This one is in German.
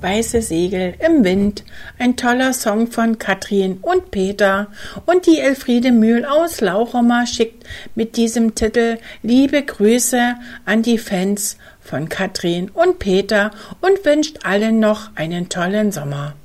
Weiße Segel im Wind, ein toller Song von Katrin und Peter, und die Elfriede Mühl aus Lauchhammer schickt mit diesem Titel liebe Grüße an die Fans von Katrin und Peter und wünscht allen noch einen tollen Sommer.